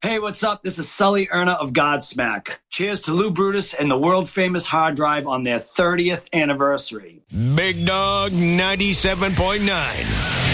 Hey, what's up? This is Sully Erna of Godsmack. Cheers to Lou Brutus and the world-famous hard drive on their 30th anniversary. Big Dog 97.9.